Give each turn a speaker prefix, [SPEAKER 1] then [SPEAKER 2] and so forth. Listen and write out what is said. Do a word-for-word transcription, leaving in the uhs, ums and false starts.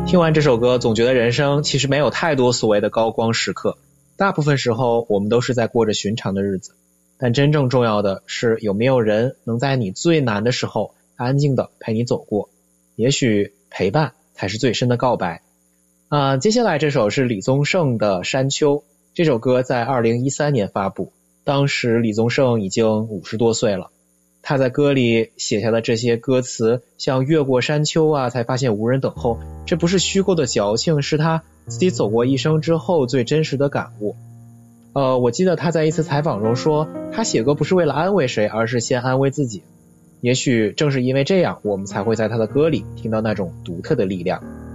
[SPEAKER 1] 听完这首歌，总觉得人生其实没有太多所谓的高光时刻，大部分时候我们都是在过着寻常的日子，但真正重要的是有没有人能在你最难的时候安静地陪你走过，也许陪伴才是最深的告白。啊，接下来这首是李宗盛的《山丘》，这首歌在二零一三年发布，当时李宗盛已经五十多岁了。他在歌里写下的这些歌词，像越过山丘啊，才发现无人等候，这不是虚构的矫情，是他自己走过一生之后最真实的感悟。呃，我记得他在一次采访中说，他写歌不是为了安慰谁，而是先安慰自己。也许正是因为这样，我们才会在他的歌里听到那种独特的力量。